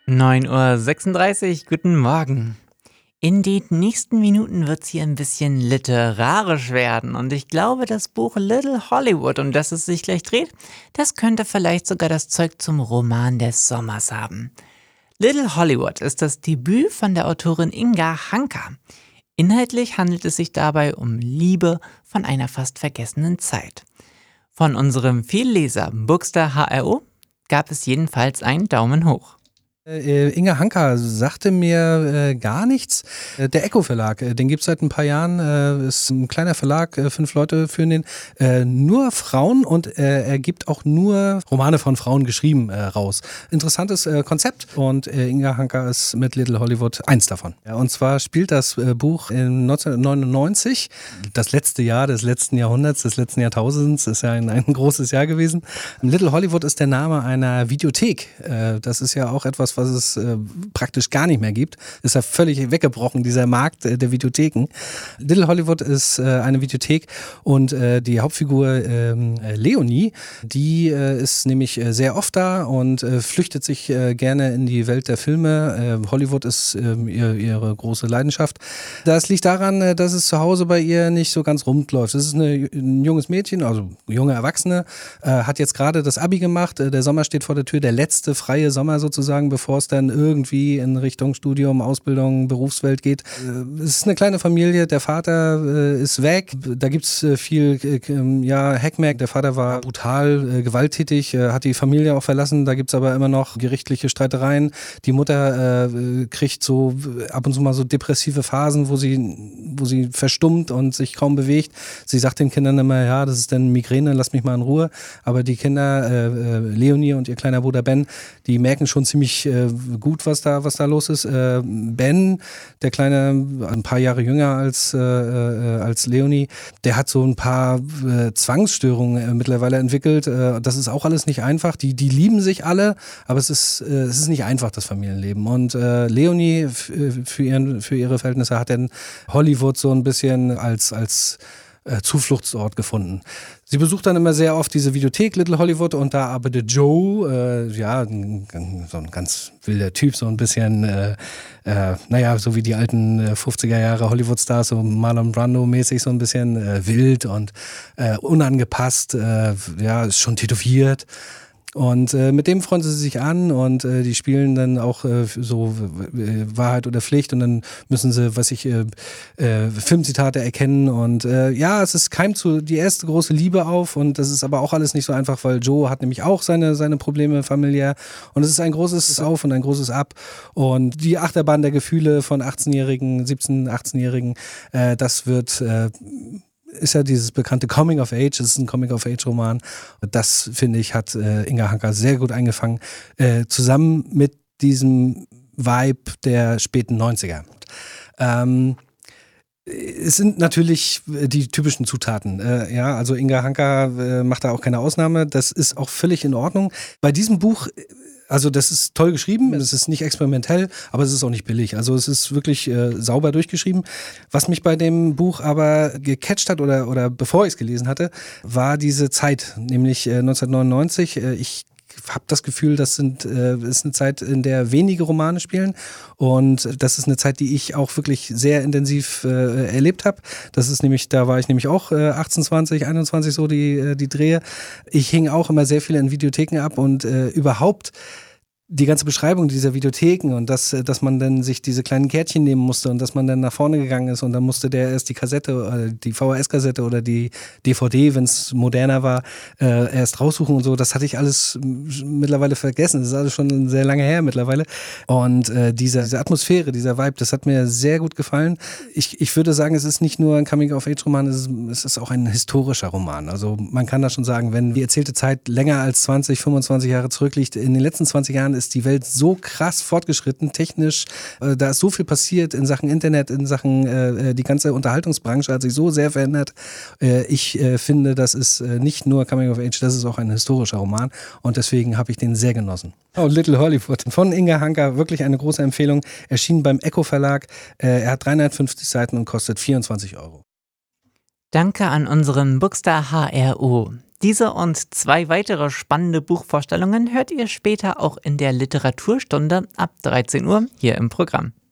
9:36 Uhr, guten Morgen. In den nächsten Minuten wird's hier ein bisschen literarisch werden und ich glaube, das Buch Little Hollywood, um das es sich gleich dreht, das könnte vielleicht sogar das Zeug zum Roman des Sommers haben. Little Hollywood ist das Debüt von der Autorin Inga Hanka. Inhaltlich handelt es sich dabei um Liebe von einer fast vergessenen Zeit. Von unserem Vielleser Bookster HRO gab es jedenfalls einen Daumen hoch. Inga Hanka sagte mir gar nichts. Der Echo Verlag, den gibt es seit ein paar Jahren, ist ein kleiner Verlag, 5 Leute führen den. Nur Frauen und er gibt auch nur Romane von Frauen geschrieben raus. Interessantes Konzept und Inga Hanka ist mit Little Hollywood eins davon. Ja, und zwar spielt das Buch in 1999, das letzte Jahr des letzten Jahrhunderts, des letzten Jahrtausends, ist ja ein großes Jahr gewesen. Little Hollywood ist der Name einer Videothek. Das ist ja auch etwas, was es praktisch gar nicht mehr gibt. Ist ja völlig weggebrochen, dieser Markt der Videotheken. Little Hollywood ist eine Videothek und die Hauptfigur Leonie, die ist nämlich sehr oft da und flüchtet sich gerne in die Welt der Filme. Hollywood ist ihre große Leidenschaft. Das liegt daran, dass es zu Hause bei ihr nicht so ganz rund läuft. Es ist ein junges Mädchen, also junge Erwachsene, hat jetzt gerade das Abi gemacht. Der Sommer steht vor der Tür, der letzte freie Sommer sozusagen, bevor es dann irgendwie in Richtung Studium, Ausbildung, Berufswelt geht. Es ist eine kleine Familie, der Vater ist weg, da gibt es viel Heckmeck, der Vater war brutal gewalttätig, hat die Familie auch verlassen, da gibt es aber immer noch gerichtliche Streitereien. Die Mutter kriegt so ab und zu mal so depressive Phasen, wo sie verstummt und sich kaum bewegt. Sie sagt den Kindern immer, ja, das ist dann Migräne, lass mich mal in Ruhe. Aber die Kinder, Leonie und ihr kleiner Bruder Ben, die merken schon ziemlich gut, was da los ist. Ben, der Kleine, ein paar Jahre jünger als Leonie, der hat so ein paar Zwangsstörungen mittlerweile entwickelt. Das ist auch alles nicht einfach. Die lieben sich alle, aber es ist nicht einfach, das Familienleben. Und Leonie, für ihre Verhältnisse, hat dann Hollywood so ein bisschen als Zufluchtsort gefunden. Sie besucht dann immer sehr oft diese Videothek Little Hollywood und da arbeitet Joe, so ein ganz wilder Typ, so ein bisschen, so wie die alten 50er Jahre Hollywood-Stars, so Marlon Brando-mäßig, so ein bisschen wild und unangepasst, ist schon tätowiert. Und mit dem freunden sie sich an und die spielen dann auch Wahrheit oder Pflicht und dann müssen sie, Filmzitate erkennen und es keimt so die erste große Liebe auf und das ist aber auch alles nicht so einfach, weil Joe hat nämlich auch seine Probleme familiär und es ist ein großes Auf und ein großes Ab und die Achterbahn der Gefühle von 18-Jährigen, 17-, 18-Jährigen, das wird ist ja dieses bekannte Coming of Age, es ist ein Coming of Age Roman. Das, finde ich, hat Inga Hanka sehr gut eingefangen, zusammen mit diesem Vibe der späten 90er. Es sind natürlich die typischen Zutaten. Also Inga Hanka macht da auch keine Ausnahme. Das ist auch völlig in Ordnung. Bei diesem Buch, also das ist toll geschrieben, es ist nicht experimentell, aber es ist auch nicht billig. Also es ist wirklich sauber durchgeschrieben. Was mich bei dem Buch aber gecatcht hat oder bevor ich es gelesen hatte, war diese Zeit, nämlich 1999. Ich habe das Gefühl, das ist eine Zeit, in der wenige Romane spielen und das ist eine Zeit, die ich auch wirklich sehr intensiv erlebt habe. Das ist nämlich, da war ich nämlich auch 18, 20, 21 so die Drehe. Ich hing auch immer sehr viel in Videotheken ab und überhaupt die ganze Beschreibung dieser Videotheken und dass man dann sich diese kleinen Kärtchen nehmen musste und dass man dann nach vorne gegangen ist und dann musste der erst die Kassette, die VHS-Kassette oder die DVD, wenn es moderner war, erst raussuchen und so. Das hatte ich alles mittlerweile vergessen. Das ist alles schon sehr lange her mittlerweile. Und diese Atmosphäre, dieser Vibe, das hat mir sehr gut gefallen. Ich würde sagen, es ist nicht nur ein Coming-of-Age-Roman, es ist auch ein historischer Roman. Also man kann da schon sagen, wenn die erzählte Zeit länger als 20, 25 Jahre zurückliegt, in den letzten 20 Jahren ist die Welt so krass fortgeschritten, technisch, da ist so viel passiert in Sachen Internet, in Sachen die ganze Unterhaltungsbranche hat sich so sehr verändert. Ich finde, das ist nicht nur Coming of Age, das ist auch ein historischer Roman und deswegen habe ich den sehr genossen. Oh, Little Hollywood von Inga Hanka, wirklich eine große Empfehlung, erschienen beim Echo Verlag. Er hat 350 Seiten und kostet 24 Euro. Danke an unseren Bookster HRO. Diese und 2 weitere spannende Buchvorstellungen hört ihr später auch in der Literaturstunde ab 13 Uhr hier im Programm.